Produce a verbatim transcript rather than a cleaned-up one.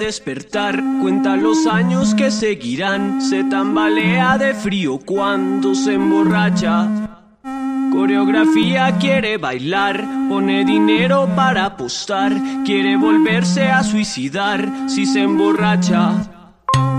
despertar, cuenta los años que seguirán, se tambalea de frío cuando se emborracha. Coreografía quiere bailar, pone dinero para apostar, quiere volverse a suicidar si se emborracha.